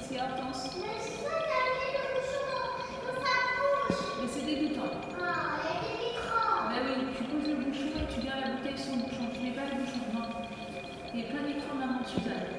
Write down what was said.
C'est intense. Mais c'est ça, il a mis le bouchon dans sa bouche. Mais c'est dégoûtant. Ah, il y a des microbes. Bah oui, tu poses le bouchon et tu gardes la bouteille sans bouchon. Tu mets pas le bouchon, non. Il y a plein d'écrans, maman Suzanne.